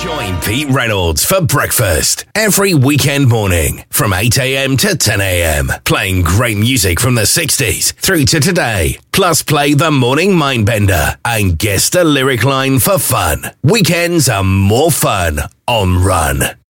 Join Pete Reynolds for breakfast every weekend morning from 8 a.m. to 10 a.m. Playing great music from the 60s through to today. Plus play the Morning Mindbender and guess the lyric line for fun. Weekends are more fun on Run.